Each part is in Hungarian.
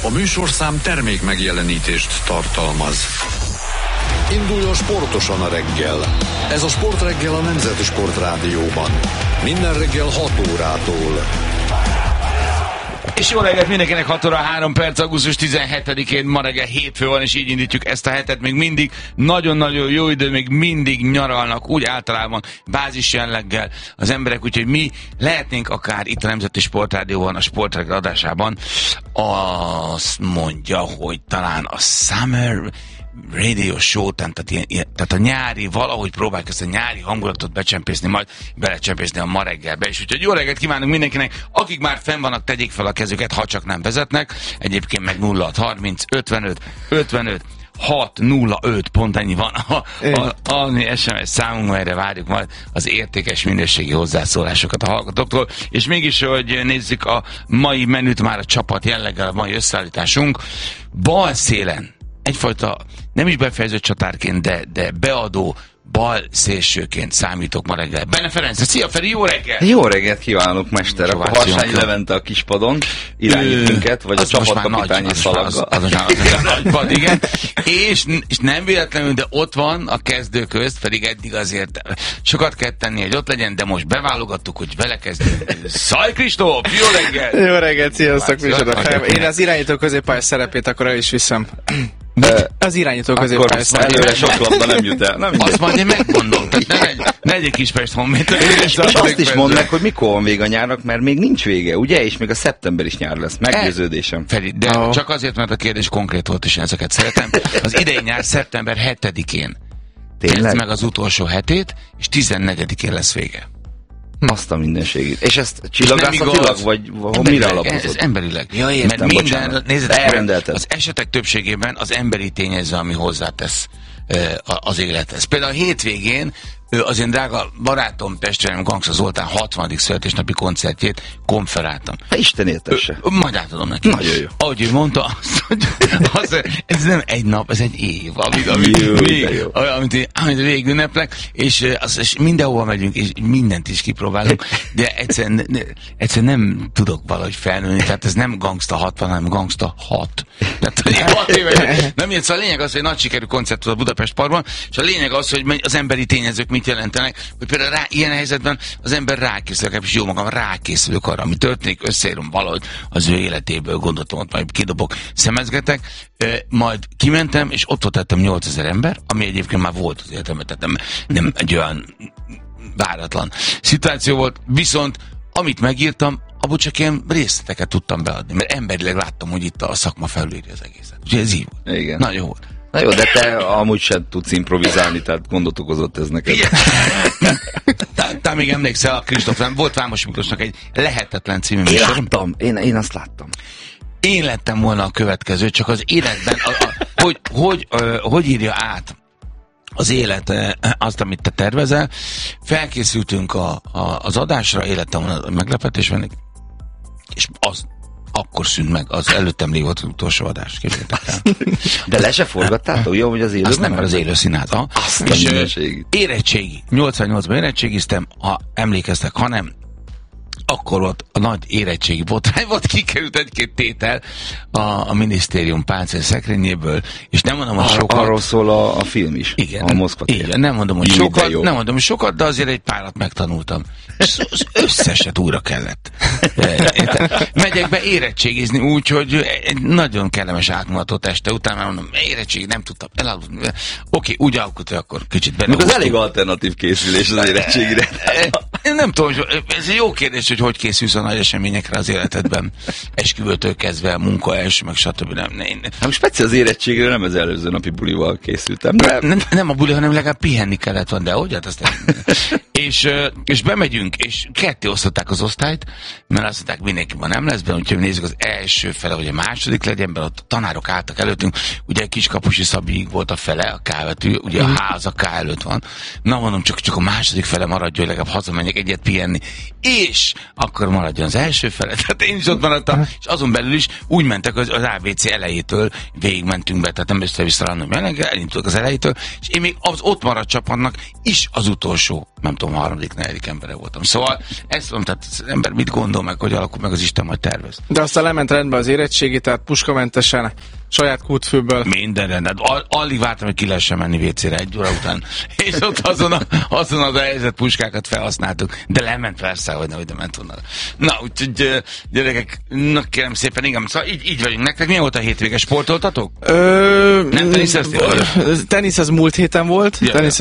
A műsorszám termék megjelenítést tartalmaz. Induljon sportosan a reggel. Ez a Sportreggel a Nemzeti Sportrádióban. Minden reggel 6 órától. És jó reggelt mindenkinek, 6 óra 3 perc, augusztus 17-én, ma reggel hétfő van, és így indítjuk ezt a hetet. Még mindig nagyon-nagyon jó idő, még mindig nyaralnak, úgy általában bázis jelleggel az emberek, úgyhogy mi lehetnénk akár itt a Nemzeti Sportrádióban, a Sportreggel adásában. Azt mondja, hogy talán a Summer Radio Show, tehát a nyári, valahogy próbáljuk ezt a nyári hangulatot becsempészni, majd belecsempészni a ma reggelbe is. Úgyhogy jó reggelt kívánunk mindenkinek, akik már fenn vannak, tegyék fel a kezüket, ha csak nem vezetnek. Egyébként meg 0630 55 605, pont ennyi van a SMS számunk, erre várjuk majd az értékes minőségi hozzászólásokat a hallgatóktól. És mégis, hogy nézzük a mai menüt, már a csapat jelleggel a mai összeállításunk. Bal szélen egyfajta nem is befejezett csatárként, de beadó bal szélsőként számítok ma reggel. Benne Ferenc, szia Feri, jó reggel! Jó reggelt kívánok, Mester! A Harsányi Levente a kispadon irányít minket, vagy a csapatkapitányi szalaggal. Az nagypad, igen. És nem véletlenül, de ott van a kezdő közt, pedig eddig azért sokat kell tenni, hogy ott legyen, de most beválogattuk, hogy vele kezdünk. Szaj Kristóf, jó reggel! Jó reggelt, sziasztok! Én az irányító középpályás szerepét akkor el is viszem. Az irányító középpályás szerepét. Előre sok labda nem jut el. Azt majd én megmondom, tehát ne egy Kispest Honvéd. És azt is mondd meg, hogy mikor van vége a nyárnak, mert még nincs vége, ugye? És még a szeptember is nyár lesz. Meggyőződésem. Feri, de csak azért, mert a kérdés konkrét volt, és ezeket szeretem. Az idei nyár szeptember 7-én kezd meg az utolsó hetét, és 14-én lesz vége. Azt a mindenségét. És ezt csillagászatilag, vagy mire alapozod? Ez emberileg. Ja, értem, mert minden, nézzétek, az esetek többségében az emberi tényező, ami hozzátesz az élethez. Például a hétvégén az én drága barátom, testvérem Gangsta Zoltán 60. születésnapi koncertjét konferáltam. Ha Isten értesse. Majd átadom neki. Nagyon jó. Ahogy ő mondta, ez nem egy nap, ez egy év, amit végig ünneplek, és mindenhova megyünk, és mindent is kipróbálunk, de egyszerűen nem tudok valahogy felnőni, tehát ez nem Gangsta 60, hanem Gangsta 6. Tehát 6 éve. Nem így, szóval a lényeg az, hogy nagy sikerű koncert volt a Budapest Parkban, és a lényeg az, hogy az emberi tényezők mit jelentenek, hogy például ilyen helyzetben az ember rákészül, és jó magam rákészülök arra, ami történik, összeírom valahogy az ő életéből, gondoltam, majd kidobok, szemezgetek, majd kimentem, és ott tettem 8000 ember, ami egyébként már volt az életemben, tehát nem egy olyan váratlan szituáció volt, viszont amit megírtam, abból csak ilyen részleteket tudtam beadni, mert emberileg láttam, hogy itt a szakma felülírja az egészet. Úgyhogy ez így volt. Igen. Nagyon volt. Na jó, de te amúgy sem tudsz improvizálni, tehát gondot okozott ez neked. Igen. Te még emlékszel, a Kristóf, nem volt Vámos Miklósnak egy Lehetetlen című műsor. Én láttam, én azt láttam. Én lettem volna a következő, csak az életben, hogy írja át az élet azt, amit te tervezel. Felkészültünk az adásra, életem volna a meglepetésben, és az akkor szűnt meg, az előttem lévő volt az utolsó adás, képzeljétek el. De le se forgattátok, jó, hogy az élő? Azt nem, mert az élő színház. És érettségi, 88-ban érettségiztem, ha emlékeztek, ha nem, akkor volt a nagy érettségi botrány, volt kikerült egy-két tétel a minisztérium páncél szekrényéből, és nem mondom, hogy sokat. Arról szól a film is. Igen, a Moszkva tér. Igen, nem mondom, hogy sokat, de azért egy párat megtanultam. Az összeset újra kellett. Megyek be érettségizni úgy, hogy egy nagyon kellemes átmutató este után már mondom, érettségi, nem tudtam elaludni. Oké, úgy alkut, hogy akkor kicsit benne. Az elég alternatív készülés az érettségire. Én nem tudom, ez egy jó kérdés, hogy készülsz a nagy eseményekre az életedben. Esküvőtől kezdve, munka első, meg stb. Nem speciál az érettségre, nem az előző napi bulival készültem. Nem a buli, hanem legalább pihenni kellett volna, de hogy? Hát és bemegyünk, és ketté osztották az osztályt, mert azt mondták, mindenkiben nem lesz be, úgyhogy nézzük az első fele, vagy a második legyen, mert a tanárok álltak előttünk, ugye Kiskapusi Szabiig volt a fele, a K-betű, ugye a ház a K előtt van. Na mondom, csak a második fele maradjon, hogy legalább hazamenjek egyet pihenni. És akkor maradjon az első fele. Tehát én is ott maradtam, és azon belül is úgy mentek, hogy az ABC elejétől végigmentünk be, tehát nem össze-vissza random jelenleg, elindultak az elejétől, és én még az ott maradt csapatnak is az utolsó, nem tudom, 3.-4. embere voltam. voltam. Szóval ezt mondom, tehát az ember mit gondol meg, hogy alakul meg az Isten majd tervez. De aztán lement rendbe az érettségi, tehát puskamentesen, saját kútfőből. Minden rendben. Alig vártam, hogy ki lehessen menni WC-re 1 óra után. És ott azon az helyzet puskákat felhasználtuk. De lement persze, hogy nem ment onnan. Na, úgyhogy gyerekek, kérem szépen, igen, szóval így vagyunk. Nektek milyen volt a hétvége? Sportoltatok? Nem teniszeztél? Tenisz az múlt héten volt.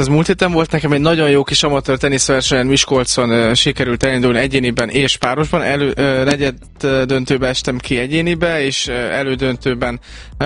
Nekem egy nagyon jó kis amatőr teniszversenyen Miskolcon sikerült elindulni egyéniben és párosban. Negyed döntőbe estem ki egyénibe, és elődöntőben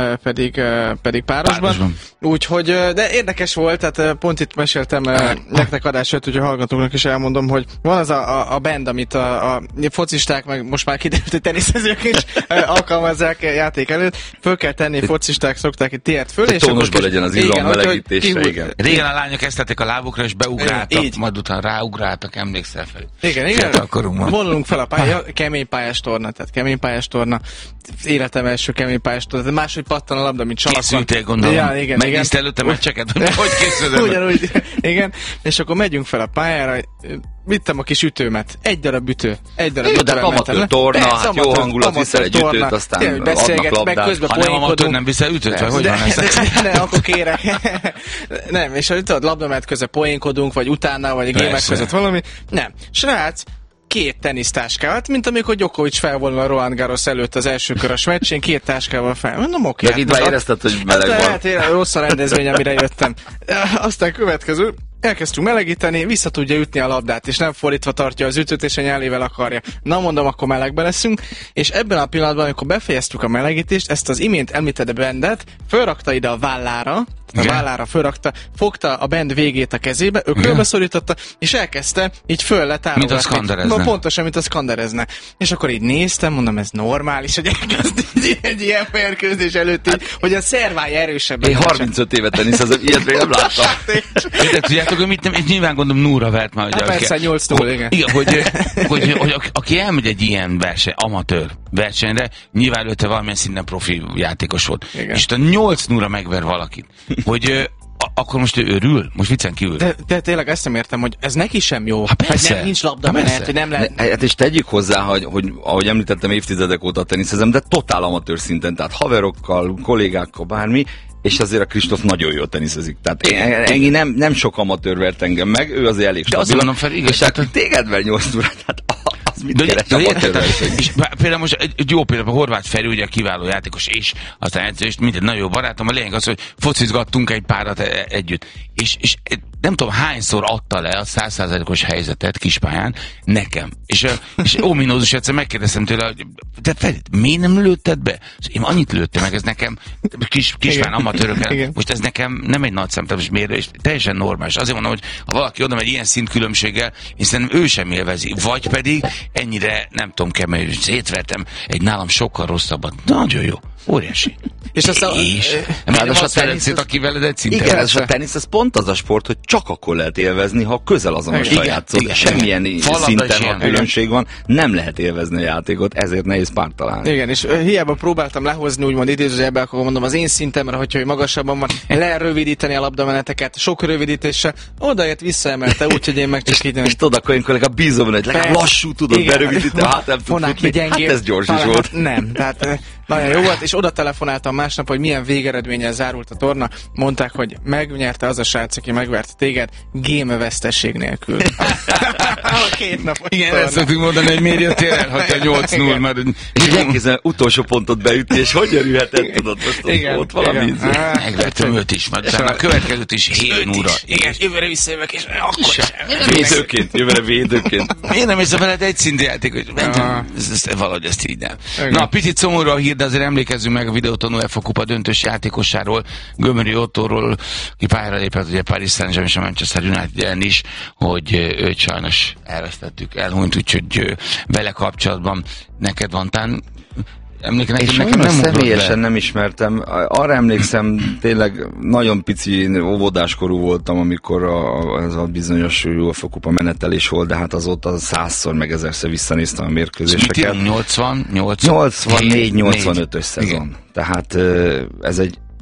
pedig párosban. Úgyhogy, de érdekes volt, tehát pont itt meséltem nektek adásért, hogy a hallgatóknak is elmondom, hogy van az a band, amit a focisták, meg most már kiderült, hogy teniszezők is alkalmazzák játék előtt. Föl kell tenni, focisták szokták itt ilyet föl. És tónusban legyen az izom melegítésre, igen. Régen a lányok kezdtek a lábukra, és beugráltak, majd utána ráugráltak, emlékszel fel. Igen. Vonulunk fel a pálya, kemény pályás torna, tehát kemény pályás torna. Életem első kemény pályás torna. Máshogy pattan a labda, mint salakon. Készültél, gondolom. Ja, igen. Megnézte előtte meccseket, hogy készültem. Ugyanúgy, igen. És akkor megyünk fel a pályára, vittem a kis ütőmet. Egy darab ütő. De amatőr torna, hát jó hangulat, viszel egy ütőt, aztán adnak labdát. Ha nem amatőr, nem viszel ütőt, vagy hogy van ez? Ne, akkor kérek. Nem, és ha tudod, labdamet közben poénkodunk, vagy utána, vagy a gémek között valami. Nem. Srác, 2 tenisztáskával, mint amikor Djokovic felvonul a Roland Garros előtt az első körös meccsén, 2 táskával fel. Mondom, oké. De itt már érezted, hogy meleg van. Hát rossz a rendezvény, amire jöttem. Aztán következő, elkezdtünk melegíteni, vissza tudja ütni a labdát, és nem fordítva tartja az ütőt, és a nyálével akarja. Na mondom, akkor melegbe leszünk, és ebben a pillanatban, amikor befejeztük a melegítést, ezt az imént említett bendet fölrakta ide a vállára, fölrakta, fogta a bend végét a kezébe, ökölbe szorította, és elkezdte így föl letárogatni. Mint a szkanderezne. Pontosan, mint a szkanderezne. És akkor így néztem, mondom, ez normális, hogy elkezd egy ilyen mérkőzés előtt így, hogy a szervája erősebben. Én 35 évet teniszezem, ilyet még nem láttam. Tudjátok, hogy mit nyilván gondolom Núra vert már. Hát persze, 8-0, igen. Igen, hogy aki elmegy egy ilyen amatőr versenyre, nyilván előtte valamilyen szinten profi játékos volt. Igen. És a 8-0-ra megver valakit. Hogy akkor most ő örül? Most viccen kívül. De tényleg ezt nem értem, hogy ez neki sem jó. Persze. Nem, nincs labdamenet, hogy nem lehet. Hát és tegyük hozzá, hogy ahogy említettem, évtizedek óta teniszezem, de totál amatőr szinten, tehát haverokkal, kollégákkal, bármi, és azért a Kristóf nagyon jól teniszezik. Tehát én nem sok amatőr vert engem meg, ő azért elég stabil. De azt mondom fel, igen. És hát téged ver 8 órát, hát az mit keres amatőr verseny? És például most egy jó például, a Horváth Feri, ugye kiváló játékos, és aztán edző, és minden nagyon jó barátom, a lényeg az, hogy focizgattunk egy párat együtt. És nem tudom, hányszor adta le a 100%-os helyzetet kispályán nekem. És ominózus egyszer megkérdeztem tőle, hogy de Feri, miért nem lőtted be? Én annyit lőttem meg, ez nekem kispályán amatőrökkel. Most ez nekem nem egy nagy szemtelmes mérő, és teljesen normális. Azért mondom, hogy ha valaki oda megy ilyen szintkülönbséggel, én szerintem ő sem élvezi. Vagy pedig ennyire, nem tudom, kemény, szétvertem egy nálam sokkal rosszabbat. Nagyon jó. Óriási. És aztán a Ferencét, aki veled egy szinten. Igen, a tenisz, ez pont az a sport, hogy csak akkor lehet élvezni, ha közel azonosra játszol. Semmilyen szinten, ha különbség van, nem lehet élvezni a játékot, ezért nehéz párt találni. Igen, és hiába próbáltam lehozni, úgymond idézőjelben, akkor mondom, az én szintemre, hogyha magasabban van, lerövidíteni a labdameneteket, sok rövidítéssel, odaért visszaemelte, úgyhogy én meg csak így nem. És tudod, akkor én kollega bízom, hogy legalább lassú tudod berövidíteni, hát nem tud futni. Hát ez gyors is volt. Nem, tehát nagyon jó volt, és oda telefonáltam másnap, hogy milyen végeredménnyel zárult a torna. Mondták, hogy megnyerte az a srác, aki megvert téged, game vesztesség nélkül. 2 nap. Igen, ezt szoktuk mondani, hogy miért jöttél el, ha te 8-0, mert... Elképzelem, utolsó pontot beütni, és hogy örülhetett, tudod, most ott valami. Megvettem őt is, mert a következőt is 7-0-ra. Igen, jövőre visszajövök, és akkor sem. Jövőre védőként. Miért nem észre veled egy szintű játék, hogy valahogy ezt így nem. Na, picit szomorú a hír, de azért emlékezzünk meg a Videóton UEFA kupa döntős játékosáról, Gömöri Ottóról, aki pályára lépett, ugye Paris Saint-Germain és a Manchester United ellen is, hogy őt sajnos elvesztettük, elhunyt, úgyhogy vele kapcsolatban neked van tán nekem nem személyesen nem ismertem. Arra emlékszem, tényleg nagyon pici óvodáskorú voltam, amikor ez a bizonyos UEFA kupa menetelés volt, de hát azóta 100-szor meg 1000-szer visszanéztem a mérkőzéseket. 84-85-ös szezon. Tehát ez egy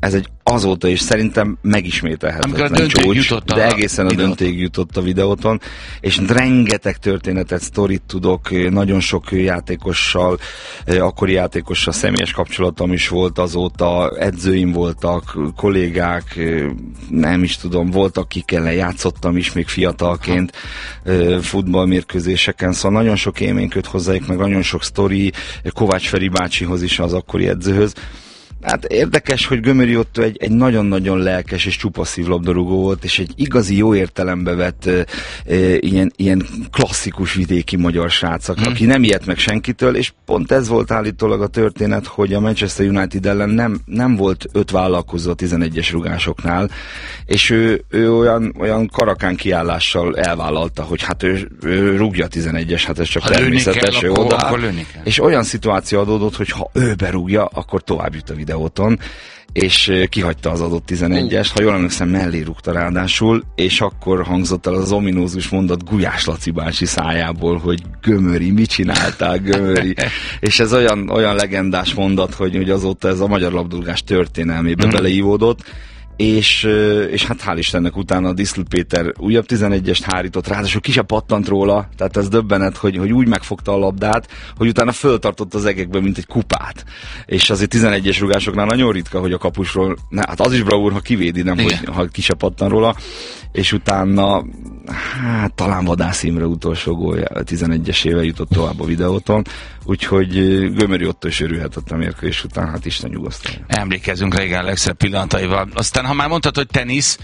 ez egy azóta is szerintem megismételhetetlen csúcs, de egészen a döntőig jutott a videóton, és rengeteg történetet, sztorit tudok, nagyon sok játékossal, akkori játékossal személyes kapcsolatom is volt azóta, edzőim voltak, kollégák, nem is tudom, voltak, akik ellen játszottam is még fiatalként futballmérkőzéseken, szóval nagyon sok élmény köt hozzájuk, meg nagyon sok sztori, Kovács Feri bácsihoz is, az akkori edzőhöz. Hát érdekes, hogy Gömöri Otto egy nagyon-nagyon lelkes és csupa szívlabdarúgó volt, és egy igazi jó értelembe vett ilyen klasszikus vidéki magyar srác, aki nem ijedt meg senkitől, és pont ez volt állítólag a történet, hogy a Manchester United ellen nem volt 5 vállalkozó a 11-es rugásoknál, és ő olyan karakán kiállással elvállalta, hogy hát ő rúgja a 11-es, hát ez csak természetes, kell, akkor és olyan szituáció adódott, hogy ha ő berúgja, akkor tovább jut a videóton, és kihagyta az adott 11-est, ha jól emlékszem, mellé rúgta ráadásul, és akkor hangzott el az ominózus mondat Gulyás Laci bácsi szájából, hogy Gömöri, mit csináltál, Gömöri? És ez olyan legendás mondat, hogy azóta ez a magyar labdarúgás történelmébe beleívódott, és hát hál' Istennek utána a Diszl Péter újabb 11-est hárított, ráadásul ki se pattant róla, tehát ez döbbenet, hogy úgy megfogta a labdát, hogy utána föltartott az egekbe, mint egy kupát. És azért 11-es rugásoknál nagyon ritka, hogy a kapusról, hát az is bravúr, ha kivédi, nem, hogy ha ki se pattan róla, és utána hát talán Vadász Imre utolsó gólja, 11-esével jutott tovább a videóton, úgyhogy Gömöri Otto is örülhetett a mérkőzés után, hát Isten nyugosztalja. Emlékezzünk régen legszebb pillanataival. Aztán, ha már mondtad, hogy tenisz,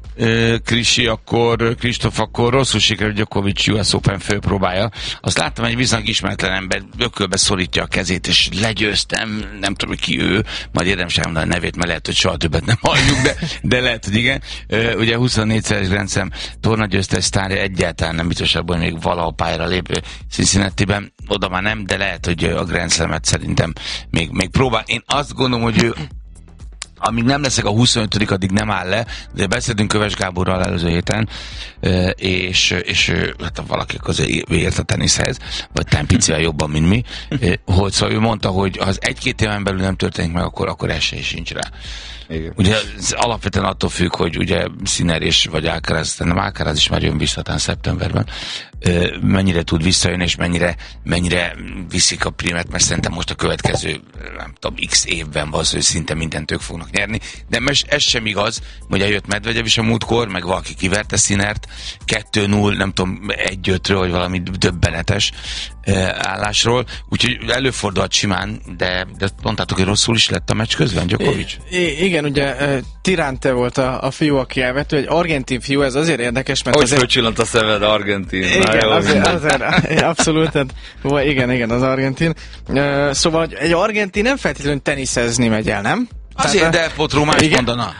Kristóf, akkor rosszul sikerült Djokovic US Open főpróbája. Azt láttam, egy viszonylag ismeretlen ember ökölbe szorítja a kezét, és legyőztem, nem tudom, hogy ki ő, majd érdemes elmondani a nevét, mert lehet, hogy soha többet nem halljuk, de lehet, hogy igen. Ugye 24-szeres Grand Slam tornagyőztes sztárja, egyáltalán nem biztos abban, hogy még valaha pályára lép Cincinnatiben, oda már nem, de lehet, hogy a Grand Slamet szerintem még próbál. Én azt gondolom, hogy ő amíg nem leszek a 25. addig nem áll le, de beszéltünk Köves Gáborral előző héten, és hát valaki azért ért a teniszhez, vagy talán picivel jobban, mint mi, hogy szóval ő mondta, hogy ha az 1-2 éven belül nem történik meg, akkor esély sincs rá. Igen. Ugye ez alapvetően attól függ, hogy ugye Sinner és vagy Alcaraz, nem Alcaraz is már jön vissza talán szeptemberben, mennyire tud visszajönni, és mennyire viszik a primet, mert szerintem most a következő, nem tudom, x évben valószínűleg szinte mindent ők fognak nyerni, de ez sem igaz, hogy eljött Medvegyev is a múltkor, meg valaki kiverte Sinnert 2-0, nem tudom, 1-5-ről, vagy valami döbbenetes állásról, úgyhogy előfordulhat simán, de mondtátok, hogy rosszul is lett a meccs közben, Djokovic? Igen, ugye Tirante volt a fiú, aki elvető, egy argentin fiú, ez azért érdekes, mert... Hogy fölcsillant a szemed, argentin? Igen, azért abszolút, igen, az argentin. Szóval egy argentin nem feltétlenül teniszezni megy el, nem? Azért Del Potro más mondana.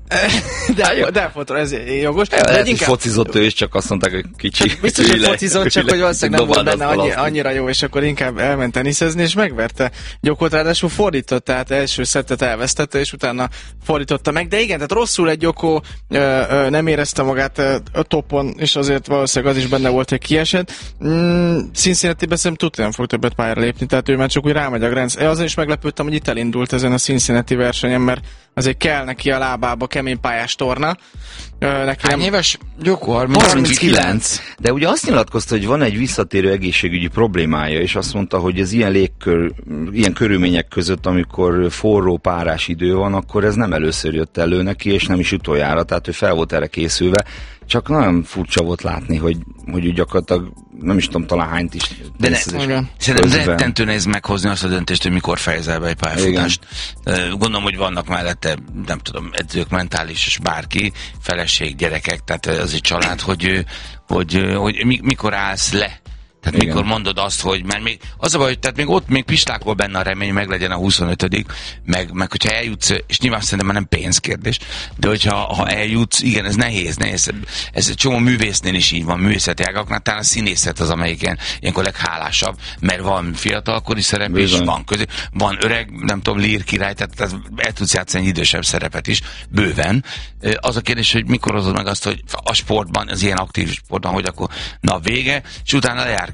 De fotra, ez jogos. Lehet, hogy focizott ő is, csak azt mondták, hogy kicsi. Biztos, hogy focizott, csak hogy valószínűleg nem volt benne annyira jó, és akkor inkább elment teniszezni, és megverte Gyokot, ráadásul fordított, tehát első szettet elvesztette, és utána fordította meg. De igen, tehát rosszul egy Gyoko, nem érezte magát a topon, és azért valószínűleg az is benne volt, hogy kiesett. Cincinnati-ben szerintem nem fog többet pályára lépni, tehát ő már csak úgy rámegy a Grand Slam. Azon is meglepődtem, hogy itt elindult ezen a Cincinnati versenyen, mert azért kell neki a lábába kemény pályás torna. Hány éves? Gyoko? 39. De ugye azt nyilatkozta, hogy van egy visszatérő egészségügyi problémája, és azt mondta, hogy ez ilyen körülmények között, amikor forró párás idő van, akkor ez nem először jött elő neki, és nem is utoljára, tehát ő fel volt erre készülve. Csak nagyon furcsa volt látni, hogy úgy gyakorlatilag nem is tudom, talán hányt is. De szerintem rettentő nehéz meghozni azt a döntést, hogy mikor fejezel be egy pályafutást. Gondolom, hogy vannak mellette, nem tudom, edzők, mentális, és bárki, feleség, gyerekek, tehát az egy család, hogy mikor állsz le. Tehát mikor mondod azt, hogy, mert még az a baj, hogy tehát még ott még pislákol benne a remény, meg legyen a 25. meg hogyha eljutsz, és nyilván szerintem már nem pénzkérdés, de hogyha eljutsz, igen, ez nehéz. Ez egy csomó művésznél is így van, művészeti ágaknál, talán a színészet az, amelyik ilyenkor leghálásabb, mert van fiatalkori szerep, és van öreg, nem tudom, lír király, tehát el tudsz játszani egy idősebb szerepet is, bőven. Az a kérdés, hogy mikor hozod meg azt, hogy a sportban, az ilyen aktív sportban, hogy akkor na vége, és utána lejár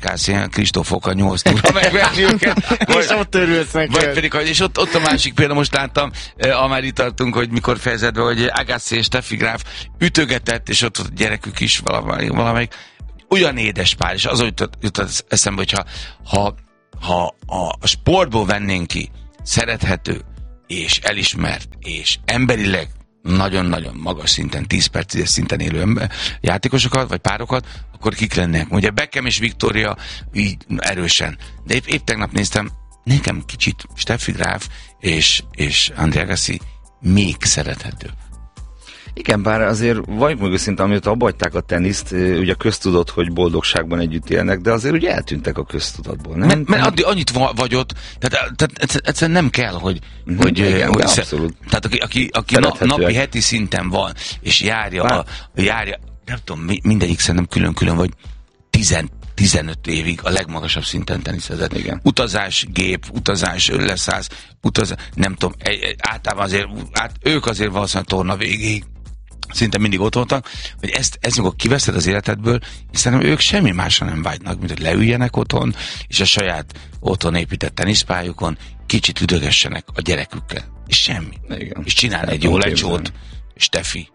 járkálsz ilyen Kristófokkal 8 túra megverni őket. És ott örülsz neki. Vagy pedig, és ott a másik példa, most láttam, amár itt tartunk, hogy mikor fejezett be, hogy Agassi és Steffi Graf ütögetett, és ott a gyerekük is valamelyik. Olyan édes pár, és az jutott eszembe, hogyha ha a sportból vennénk ki szerethető, és elismert, és emberileg nagyon-nagyon magas szinten, 10 perc szinten élő játékosokat, vagy párokat, akkor kik lennek. Ugye Beckham és Victoria így erősen. De épp tegnap néztem, nekem kicsit Steffi Graf és Andre Agassi még szerethető. Igen, bár azért vagy mögött szinte, amióta abbahagyták a teniszt, ugye köztudott, hogy boldogságban együtt élnek, de azért ugye eltűntek a köztudatból, nem? Mert addig annyit vagy ott, tehát egyszerűen nem kell, hogy... Igen, abszolút. Tehát aki napi, heti szinten van, és járja, nem tudom, mindegyik szerintem külön-külön, vagy 15 évig a legmagasabb szinten teniszezett. Igen. Utazás, gép, utazás, leszállsz, nem tudom, általában azért, ők azért valószínűleg torna végéig szinte mindig ott voltak, hogy ezt amikor kiveszed az életedből, hiszen ők semmi másra nem vágynak, mint hogy leüljenek otthon, és a saját otthon épített teniszpályukon kicsit üdögessenek a gyerekükkel. És semmi. Igen. És csinálni egy jó lecsót, Steffi.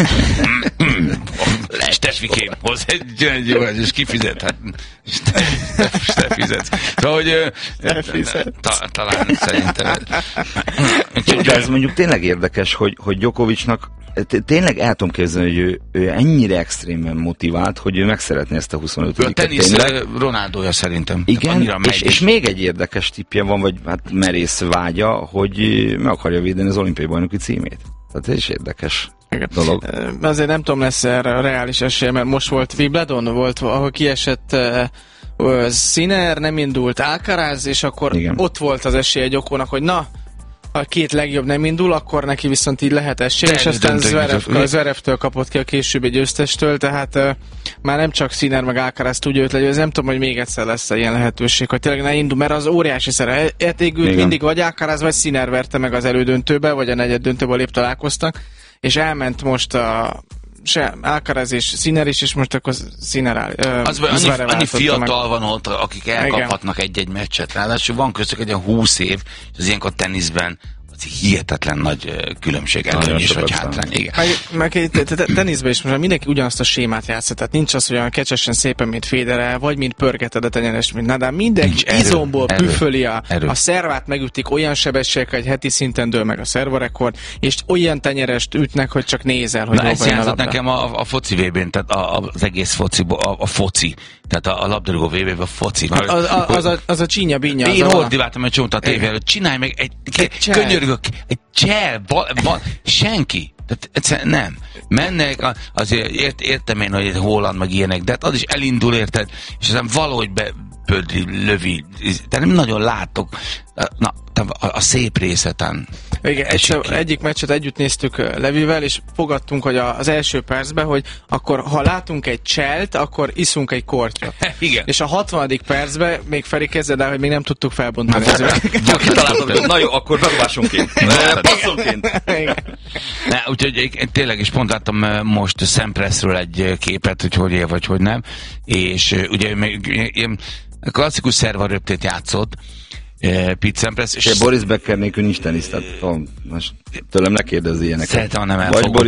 Steffikém, hozzá egy jó, és kifizet. Hát, Steffizet. Szóval, hogy talán szerintem. De ez mondjuk tényleg érdekes, hogy Djokovicnak tényleg el tudom képzelni, hogy ő ennyire extrémen motivált, hogy ő megszeretné ezt a 25-et. A tenisz Ronaldója szerintem. Igen, és még egy érdekes tippje van, vagy hát merész vágya, hogy meg akarja védeni az olimpiai bajnoki címét. Tehát ez is érdekes dolog. Azért nem tudom, lesz erre a reális esélye, mert most volt Wimbledon, ahol kiesett Sinner, nem indult Alcaraz, és akkor igen, ott volt az esélye Djokovicnak, hogy na, ha a két legjobb nem indul, akkor neki viszont így lehet esélye, és aztán Zverevtől kapott ki a későbbi győztestől, tehát már nem csak Sinner meg Alcaraz tudja őt legyőzni, nem tudom, hogy még egyszer lesz ilyen lehetőség, hogy tényleg ne indul, mert az óriási szeretégült mindig vagy Alcaraz, vagy Sinner verte meg az elődöntőbe, vagy a negyeddöntőben épp találkoztak, és elment most Alcaraz és Sinner is, és most akkor Sinner annyi fiatal van ott, akik elkaphatnak egy-egy meccset. Ráadásul van köztük egy 20 év, és az ilyenkor teniszben az hihetetlen nagy különbség, előnyés vagy hátrány. Igen. Meg teniszben is most mindenki ugyanazt a sémát játszik, tehát nincs az, hogy olyan kecsesen szépen, mint Federer, vagy mint pörgeted a tenyeres, mint Nadal. Mindenki izomból püföli a szervát, megütik, olyan sebességekkel, egy heti szinten dől meg a szervarekord, és olyan tenyerest ütnek, hogy csak nézel, hogy ez hiányzott nekem a foci VB-n, tehát az egész foci, tehát a labdarúgó VB-ben a foci. Az a csínya-bínya. Én ordiváltam egy csomót a tévé előtt, csinálj meg egy csel, senki. Tehát egyszerűen nem. Mennek, azért értem én, hogy Holland meg ilyenek, de hát az is elindul, érted? És aztán valahogy bepödri, lövi. De nem nagyon látok a szép részeten. Igen, egyik meccset együtt néztük Levivel, és fogadtunk, hogy az első percben, hogy akkor ha látunk egy cselt, akkor iszunk egy kortyot. Igen. És a 60. percben még Feri kezded el, hogy még nem tudtuk felbontani. Na jó, akkor bedobásonként. Passzonként. Úgyhogy én tényleg is pont láttam most Sampressről egy képet, hogy él vagy hogy nem, és ugye még ilyen klasszikus szervaröptét játszott, Pete Sampras. És Boris Becker nélkül nincs tenisz, tehát most tőlem ne kérdezz ilyeneket. Szeretem, nem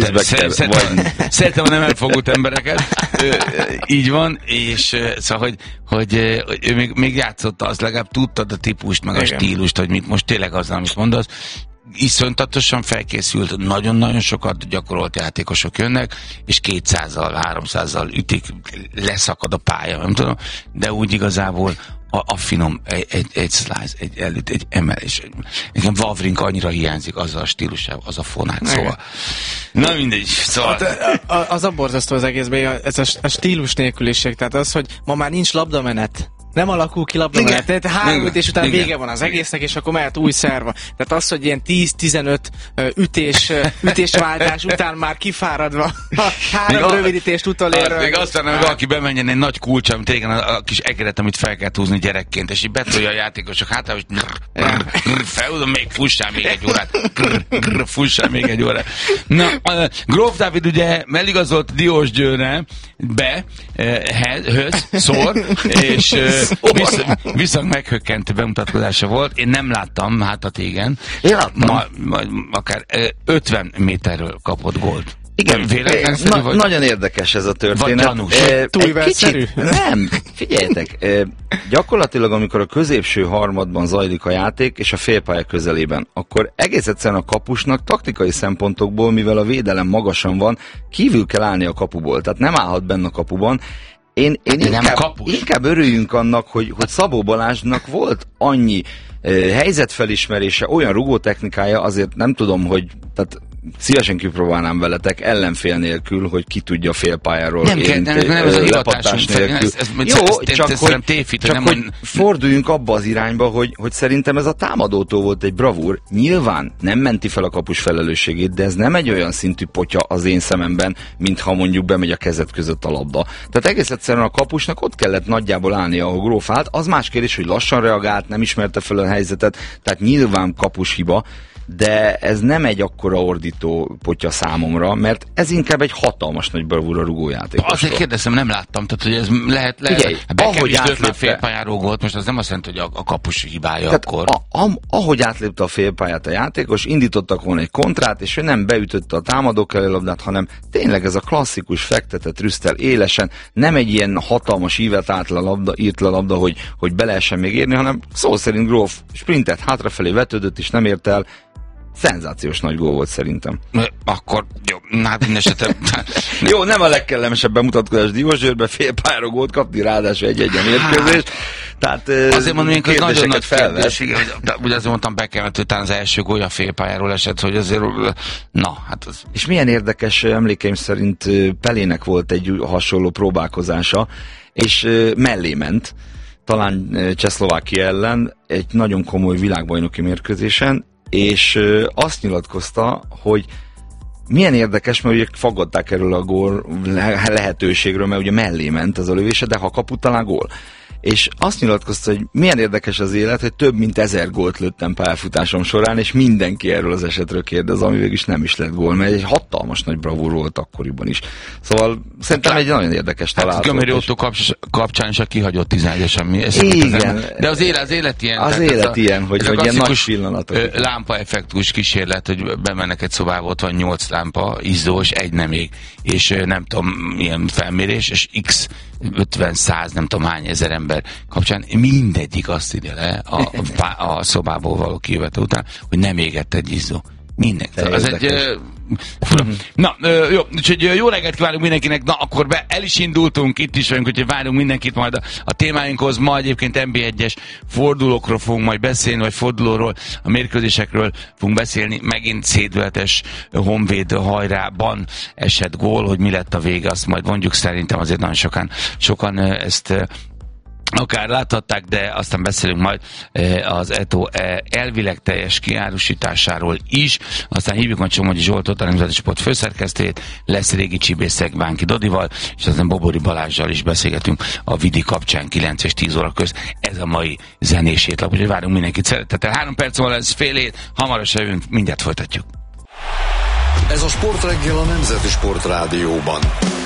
nem elfogult embereket. Így van, és szóval, hogy ő még játszotta, az legalább tudtad a típust, meg a stílust, hogy mit most tényleg az, amit mondasz. Iszonyatosan felkészült, nagyon-nagyon sokat gyakorolt játékosok jönnek, és 200-al, 300-al ütik, leszakad a pálya, nem tudom, de úgy igazából a finom, egy slice, egy előtt, egy emelés. Nekem Wawrinka annyira hiányzik azzal a stílusával, az a fonák, szóval. Na mindegy, szóval. Az a borzasztó az egészben, ez a stílus nélküliség, tehát az, hogy ma már nincs labdamenet. nem alakul ki labda, tehát 3 ütés után vége van az egésznek, és akkor mehet új szerva. Tehát az, hogy ilyen 10-15 ütésváltás után már kifáradva 3 rövidítést utolér. Még aztán, hogy valaki bemenjen egy nagy kulcs, amit régen a kis egeret, amit fel kell húzni gyerekként, és így betolja a játékosok hátába, és felhúzom, még fussál még egy órát. Fussál még egy órát. Na, Gróf Dávid ugye eligazolt Diós Győrre szor, és viszont meghökkentő bemutatkozása volt. Én nem láttam, hát igen. Akár 50 méterről kapott gólt. Igen, nagyon érdekes ez a történet. Vagy gyanús. Túlvelszerű? Nem, figyeljetek, gyakorlatilag amikor a középső harmadban zajlik a játék, és a félpálya közelében, akkor egész egyszerűen a kapusnak taktikai szempontokból, mivel a védelem magasan van, kívül kell állni a kapuból, tehát nem állhat benne a kapuban. Én inkább örüljünk annak, hogy Szabó Balázsnak volt annyi helyzetfelismerése, olyan rugótechnikája, azért nem tudom, hogy tehát szívesen kipróbálnám veletek ellenfél nélkül, hogy ki tudja félpályáról nem ez a hivatásunk nélkül. Jó, csak hogy forduljunk abba az irányba, hogy szerintem ez a támadótól volt egy bravúr. Nyilván nem menti fel a kapus felelősségét, de ez nem egy olyan szintű potya az én szememben, mintha mondjuk bemegy a kezed között a labda. Tehát egész egyszerűen a kapusnak ott kellett nagyjából állni, ahol Gróf állt. Az más kérdés, hogy lassan reagált, nem ismerte fel a helyzetet, tehát nyilván kapus hiba, de ez nem egy akkora ordító potya számomra, mert ez inkább egy hatalmas nagy bravúra rugójátékosról. Azért kérdezem, nem láttam, tehát hogy ez lehet Figyelj, ahogy átlépte félpályáról gólt, most az nem azt jelenti, hogy a kapus hibája tehát akkor. Ahogy átlépte a félpályát a játékos, indítottak volna egy kontrát, és ő nem beütötte a támadók elé labdát, hanem tényleg ez a klasszikus fektetett rüsztel élesen, nem egy ilyen hatalmas ívet írt le a labda, hogy be lehessen még érni, hanem szó szerint Gróf sprintet hátrafelé vetődött, és nem ért el. Szenzációs nagy gól volt szerintem. Akkor jó, hát minden esetre... Jó, nem a legkellemesebb bemutatkozás Diós Győrbe, félpályára gólt kapni, ráadásul egy mérkőzés. Tehát azért mondom, hogy nagyon nagy felvesz. Ugye azért mondtam, Beckhamet után az első gólja félpályáról esett, hogy azért... Na, hát az... És milyen érdekes, emlékeim szerint Pelének volt egy hasonló próbálkozása, és mellé ment, talán Csehszlovákia ellen, egy nagyon komoly világbajnoki mérkőzésen, és azt nyilatkozta, hogy milyen érdekes, mert ugye fogadták erről a gól lehetőségről, mert ugye mellé ment az a lövése, de ha kaput, talán gól. És azt nyilatkozta, hogy milyen érdekes az élet, hogy több mint 1000 gólt lőttem pályafutásom során, és mindenki erről az esetről kérdez, ami végül is nem is lett gól, mert egy hatalmas nagy bravúr volt akkoriban is. Szóval szerintem egy nagyon érdekes találat. Hát Gömöri Ottó kapcsán is a kihagyott 11 semmi. Igen. De az élet ilyen. Az élet ilyen, hogy ilyen nagy pillanatok. Lámpaeffektus kísérlet, hogy bemennek egy szobába, ott van 8 lámpa, izzós, egy nem ég, és nem tudom, milyen felmérés, és x 50-100, nem tudom hány ezer ember kapcsán, mindegyik azt írja le a szobából való kijövetel után, hogy nem égett egy izzó. Mindenki. Az egy... Na, jó, úgyhogy jó reggelt kívánunk mindenkinek, na akkor el is indultunk, itt is vagyunk, úgyhogy várunk mindenkit majd a témáinkhoz, ma egyébként NB1-es fordulókról fogunk majd beszélni, vagy fordulóról, a mérkőzésekről fogunk beszélni, megint szédületes Honvéd hajrában esett gól, hogy mi lett a vége, azt majd mondjuk, szerintem azért nagyon sokan ezt akár láthatták, de aztán beszélünk majd az ETO elvileg teljes kiárusításáról is. Aztán hívjuk majd Somogyi Zsoltot, a Nemzeti Sport főszerkesztőjét, lesz Régi Csibészek Bánki Dodival, és aztán Bobori Balázssal is beszélgetünk a Vidi kapcsán 9 és 10 óra közt. Ez a mai zenés étlap, úgyhogy várunk mindenkit szeretettel. 3 perc múlva lesz fél hét, hamarosan jövünk, mindjárt folytatjuk. Ez a Sportreggel a Nemzeti Sport Rádióban.